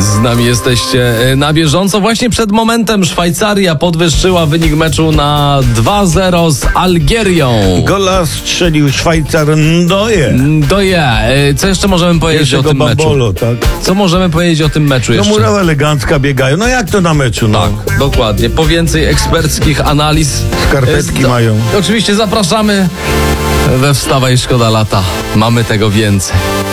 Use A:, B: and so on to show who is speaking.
A: z nami jesteście na bieżąco. Właśnie przed momentem Szwajcaria podwyższyła wynik meczu na 2-0 z Algierią.
B: Gola strzelił Szwajcar Ndoye.
A: Co jeszcze możemy powiedzieć o tym
B: Babolo,
A: meczu?
B: tak?
A: Co możemy powiedzieć o tym meczu
B: No
A: jeszcze?
B: murał elegancka biegają. No jak to na meczu? No.
A: Tak, dokładnie. Po więcej eksperckich analiz.
B: Skarpetki mają.
A: Oczywiście zapraszamy we Wstawaj, szkoda lata. Mamy tego więcej.